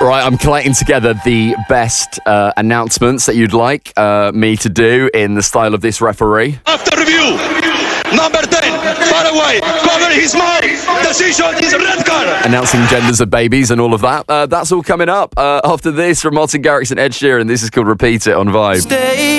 Right, I'm collating together the best announcements that you'd like me to do in the style of this referee. After review, number 10, far away, cover his mouth, decision is red card. Announcing genders of babies and all of that. That's all coming up after this from Martin Garrix and Ed Sheeran. This is called Repeat It on Vibe.